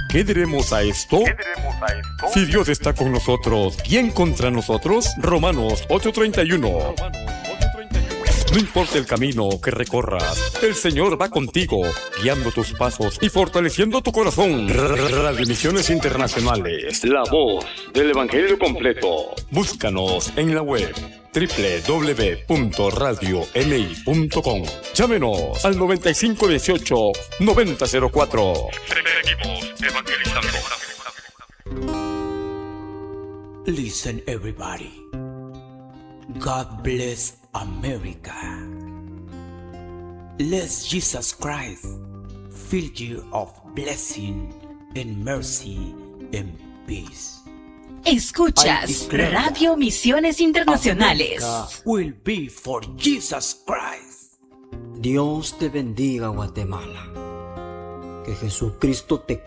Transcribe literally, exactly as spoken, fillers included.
¿Qué diremos a esto? ¿Qué diremos a esto? Si Dios está con nosotros, ¿quién contra nosotros? Romanos ocho treinta y uno. No importa el camino que recorras, el Señor va contigo, guiando tus pasos y fortaleciendo tu corazón. Radio Misiones Internacionales, la voz del Evangelio completo. Búscanos en la web doble u doble u doble u punto radio m i punto com. Llámenos al noventa y cinco dieciocho noventa cero cuatro. Seguimos evangelizando. Listen, everybody. God bless America. Let Jesus Christ fill you of blessing and mercy and peace. Escuchas Radio Misiones Internacionales. America will be for Jesus Christ. Dios te bendiga, Guatemala. Que Jesucristo te